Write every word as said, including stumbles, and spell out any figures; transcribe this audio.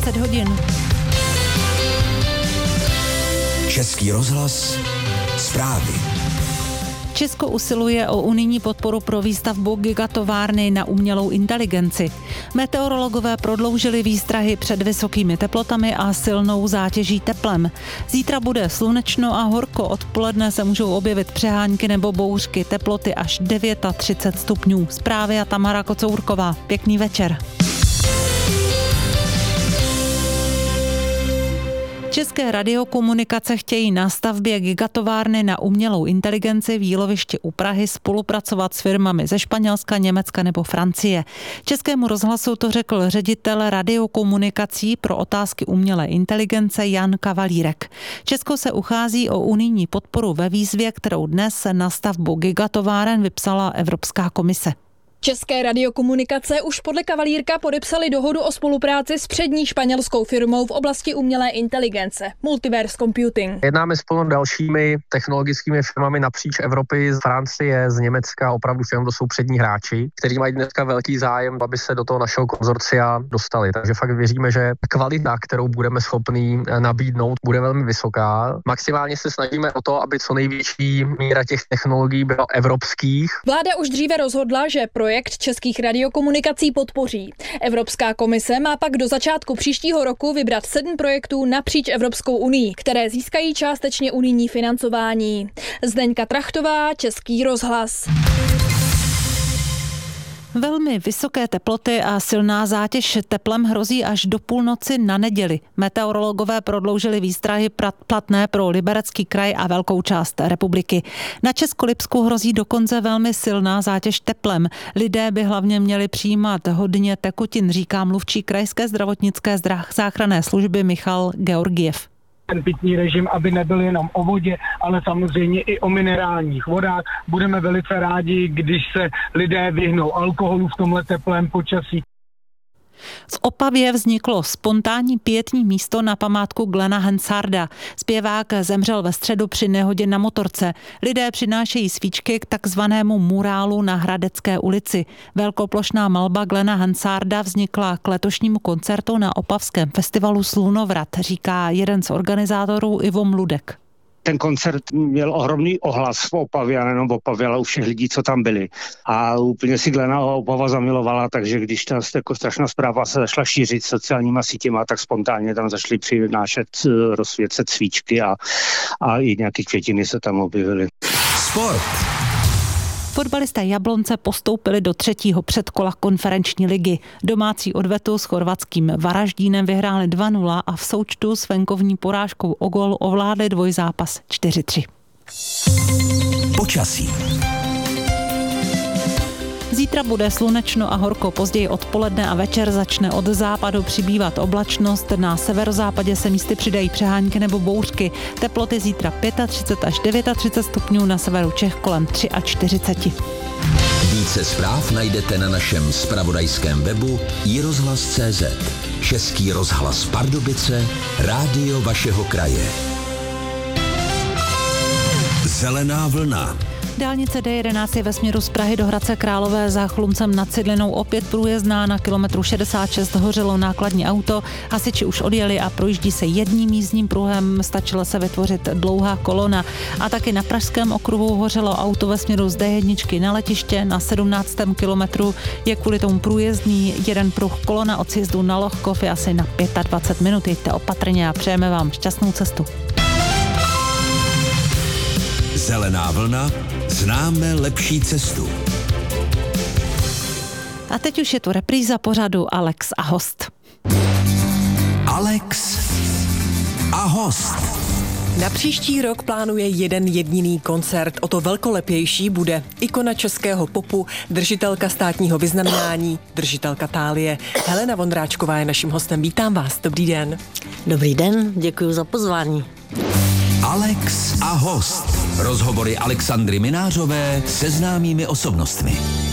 dvacet hodin. Český rozhlas, zprávy. Česko usiluje o unijní podporu pro výstavbu gigatovárny na umělou inteligenci. Meteorologové prodloužili výstrahy před vysokými teplotami a silnou zátěží teplem. Zítra bude slunečno a horko, odpoledne se můžou objevit přehánky nebo bouřky, teploty až třicet devět stupňů. Zprávy a Tamara Kocourková. Pěkný večer. České radiokomunikace chtějí na stavbě gigatovárny na umělou inteligenci v Jílovišti u Prahy spolupracovat s firmami ze Španělska, Německa nebo Francie. Českému rozhlasu to řekl ředitel radiokomunikací pro otázky umělé inteligence Jan Kavalírek. Česko se uchází o unijní podporu ve výzvě, kterou dnes na stavbu gigatováren vypsala Evropská komise. České radiokomunikace už podle Kavalírka podepsali dohodu o spolupráci s přední španělskou firmou v oblasti umělé inteligence Multiverse Computing. Jednáme spolu dalšími technologickými firmami napříč Evropy, z Francie, z Německa, opravdu firmy, to jsou přední hráči, kteří mají dneska velký zájem, aby se do toho našeho konzorcia dostali. Takže fakt věříme, že kvalita, kterou budeme schopní nabídnout, bude velmi vysoká. Maximálně se snažíme o to, aby co největší míra těch technologií byla evropských. Vláda už dříve rozhodla, že pro projekt českých radiokomunikací podpoří. Evropská komise má pak do začátku příštího roku vybrat sedm projektů napříč Evropskou unii, které získají částečně unijní financování. Zdeňka Trachtová, Český rozhlas. Velmi vysoké teploty a silná zátěž teplem hrozí až do půlnoci na neděli. Meteorologové prodloužili výstrahy platné pro Liberecký kraj a velkou část republiky. Na Českolipsku hrozí dokonce velmi silná zátěž teplem. Lidé by hlavně měli přijímat hodně tekutin, říká mluvčí krajské zdravotnické záchranné služby Michal Georgiev. Ten pitný režim, aby nebyl jenom o vodě, ale samozřejmě i o minerálních vodách. Budeme velice rádi, když se lidé vyhnou alkoholu v tomhle teplém počasí. Z Opavě vzniklo spontánní pietní místo na památku Glena Hansarda. Zpěvák zemřel ve středu při nehodě na motorce. Lidé přinášejí svíčky k takzvanému murálu na Hradecké ulici. Velkoplošná malba Glena Hansarda vznikla k letošnímu koncertu na opavském festivalu Slunovrat, říká jeden z organizátorů Ivo Mludek. Ten koncert měl ohromný ohlas v Opavě, a nejenom v Opavě, ale u všech lidí, co tam byli. A úplně si Glena Opava zamilovala, takže když ta jako strašná zpráva se zašla šířit sociálníma sítěma, tak spontánně tam zašli přinášet, rozsvěcet svíčky a, a i nějaké květiny se tam objevily. Sport. Fotbalisté Jablonce postoupili do třetího předkola konferenční ligy. Domácí odvetu s chorvatským Varaždínem vyhráli dva nula a v součtu s venkovní porážkou o gól ovládli dvojzápas čtyři tři. Počasí. Zítra bude slunečno a horko, později odpoledne a večer začne od západu přibývat oblačnost, na severozápadě se místy přidají přehánky nebo bouřky. Teploty zítra třicet pět až třicet devět stupňů, na severu Čech kolem čtyřicet tři. Více zpráv najdete na našem zpravodajském webu i rozhlas tečka cé zet. Český rozhlas Pardubice, rádio vašeho kraje. Zelená vlna. Dálnice D jedenáct je ve směru z Prahy do Hradce Králové za Chlumcem nad Cidlinou opět průjezdná, na kilometru šedesát šest hořelo nákladní auto, hasiči už odjeli a projíždí se jedním jízdním pruhem, stačila se vytvořit dlouhá kolona. A taky na pražském okruhu hořelo auto ve směru z D jedna na letiště, na sedmnáctém kilometru je kvůli tomu průjezdný jeden pruh, kolona od sjezdu na Lohkov je asi na dvacet pět minut, jeďte opatrně a přejeme vám šťastnou cestu. Zelená vlna, známe lepší cestu. A teď už je tu repríza pořadu Alex a host. Alex a host. Na příští rok plánuje jeden jediný koncert. O to velkolepější bude ikona českého popu, držitelka státního vyznamenání, držitelka tálie. Helena Vondráčková je naším hostem. Vítám vás. Dobrý den. Dobrý den, děkuji za pozvání. Alex a host. Rozhovory Alexandry Minářové se známými osobnostmi.